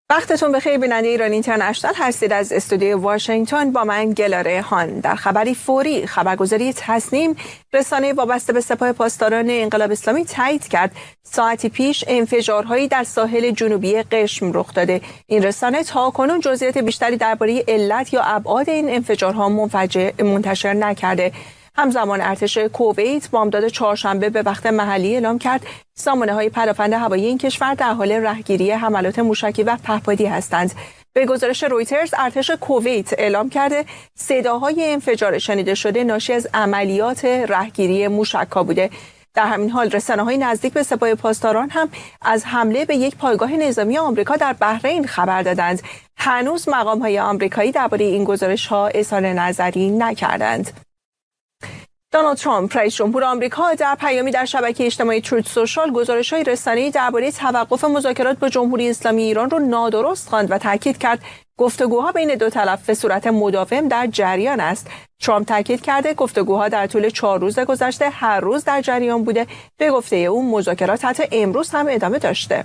وقتتون بخیر. بیننده ایران اینترنشنال هستید. از استودیوی واشنگتن با من گلاره هان. در خبری فوری، خبرگزاری تصنیم رسانه وابسته به سپاه پاسداران انقلاب اسلامی تایید کرد ساعتی پیش انفجارهایی در ساحل جنوبی قشم رخ داده. این رسانه تاکنون جزئیات بیشتری درباره علت یا ابعاد این انفجارها منتشر نکرده. همزمان ارتش کویت بامداد چهارشنبه به وقت محلی اعلام کرد سامانه‌های پدافند هوایی این کشور در حال رهگیری حملات موشکی و پهپادی هستند. به گزارش رویترز ارتش کویت اعلام کرده صداهای انفجار شنیده شده ناشی از عملیات رهگیری موشک‌ها بوده. در همین حال رسانه‌های نزدیک به سپاه پاسداران هم از حمله به یک پایگاه نظامی آمریکا در بحرین خبر دادند. هنوز مقام‌های آمریکایی درباره این گزارش‌ها اظهار نظری نکردند. دونالد ترامپ رئیس جمهور آمریکا در پیامی در شبکه اجتماعی تروت سوشال گزارش‌های رسانه‌ای درباره توقف مذاکرات با جمهوری اسلامی ایران را نادرست خواند و تاکید کرد گفتگوها بین دو طرف به صورت مداوم در جریان است. ترامپ تاکید کرده گفتگوها در طول 4 روز گذشته هر روز در جریان بوده. به گفته او مذاکرات حتی امروز هم ادامه داشته.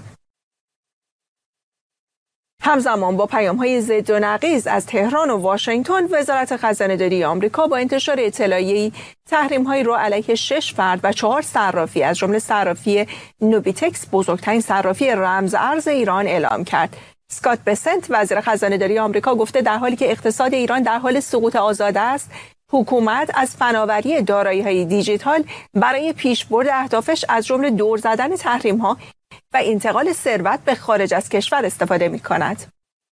همزمان با پیام‌های ضد و نقیض از تهران و واشنگتن، وزارت خزانه‌داری آمریکا با انتشار اطلاعیه‌ای تحریم‌هایی را علیه 6 فرد و 4 صرافی از جمله صرافی نوبیتکس، بزرگترین صرافی رمز ارز ایران، اعلام کرد. اسکات بسنت وزیر خزانه‌داری آمریکا گفته در حالی که اقتصاد ایران در حال سقوط آزاده است، حکومت از فناوری دارایی‌های دیجیتال برای پیشبرد اهدافش از جمله دور زدن تحریم‌ها و انتقال ثروت به خارج از کشور استفاده می‌کند.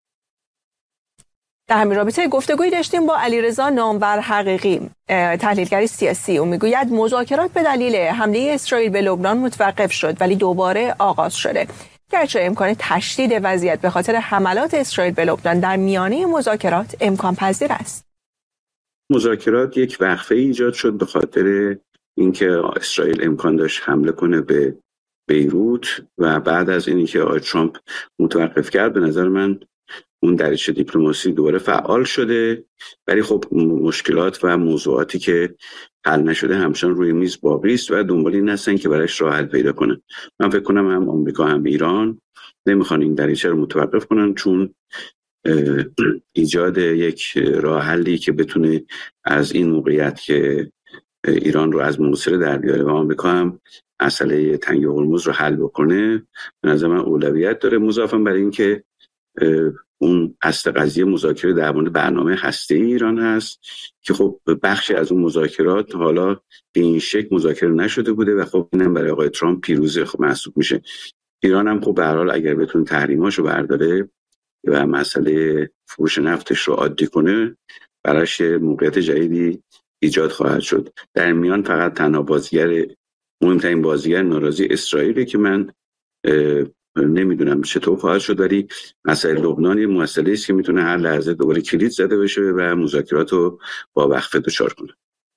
در همین رابطه گفتگویی داشتیم با علیرضا نامور حقیقی، تحلیلگر سیاسی. او میگوید مذاکرات به دلیل حمله اسرائیل به لبنان متوقف شد ولی دوباره آغاز شده. گرچه امکان تشدید وضعیت به خاطر حملات اسرائیل به لبنان در میانه مذاکرات امکان پذیر است. مذاکرات یک وقفه ایجاد شد به خاطر اینکه اسرائیل امکان داشت حمله کنه به بیروت و بعد از اینی که آقای ترامپ متوقف کرد به نظر من اون دریچه دیپلماسی دوباره فعال شده، ولی خب مشکلات و موضوعاتی که حل نشده همچنان روی میز باقی است و دنبال این هستن که برایش راه حل پیدا کنن. من فکر کنم هم آمریکا هم ایران نمیخوان این دریچه رو متوقف کنن، چون ایجاد یک راه حلی که بتونه از این موقعیت که ایران رو از محاصره در بیاره و آمریکا هم مسئله تنگ هرمز رو حل بکنه به نظر من اولویت داره. مضافاً برای اینکه اون اصل قضیه مذاکره در مورد برنامه هسته‌ای ایران هست که خب بخشی از اون مذاکرات حالا به این شکل مذاکره نشده بوده و خب اینم برای آقای ترامپ پیروزی خب محسوب میشه. ایران هم خب به هر حال اگر بتونه تحریماشو برداره و مسئله فروش نفتش رو عادی کنه براش موقعیت جدیدی ایجاد خواهد شد. در میان فقط تنها مهمترین بازیگر ناراضی اسرائیلی که من نمیدونم چطور خواهد شد، ولی مسئله لبنان یه مسئله است که میتونه هر لحظه دوباره کلید زده بشه و مذاکرات رو با وقفه دچار کنه.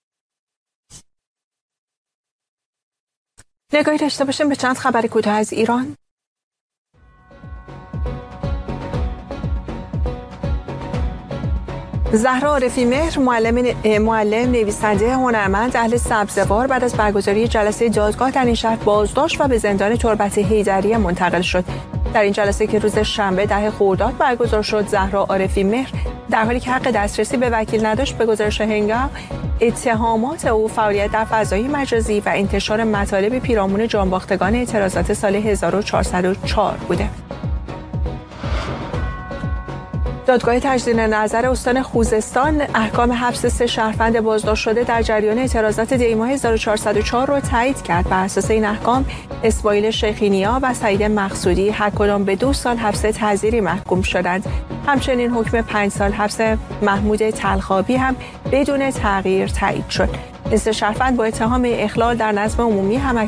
نگاهی داشته باشیم به چند خبر کوتاه از ایران. زهرا عارفی مهر، معلم، نویسنده، هنرمند اهل سبزوار، بعد از برگزاری جلسه دادگاه در این شهر بازداشت و به زندان تربت حیدریه منتقل شد. در این جلسه که روز شنبه 10 خرداد برگزار شد، زهرا عارفی مهر در حالی که حق دسترسی به وکیل نداشت به گزارش هنگام اتهامات او فعالیت در فضای مجازی و انتشار مطالب پیرامون جانباختگان اعتراضات سال 1404 بوده. دادگاه تجدید نظر استان خوزستان احکام حبس 3 شهروند بازداشت شده در جریان اعتراضات دی‌ماه 1404 را تایید کرد. بر اساس این احکام اسماعیل شیخینیا و سعید مقصودی هر کدام به 2 سال حبس تعزیری محکوم شدند. همچنین حکم 5 سال حبس محمود تلخابی هم بدون تغییر تایید شد. این 3 شهروند با اتهام اخلال در نظم عمومی